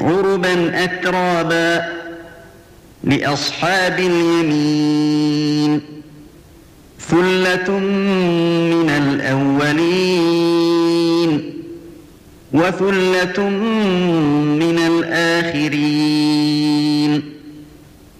عربا أترابا لأصحاب اليمين ثلة من الأولين وثلة من الآخرين